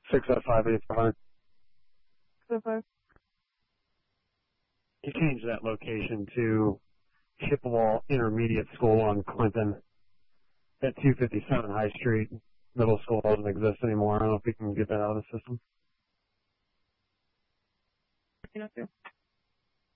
605-8400. So far. You changed that location to Chippewa Intermediate School on Clinton at 257 High Street. Middle school doesn't exist anymore. I don't know if we can get that out of the system. You know,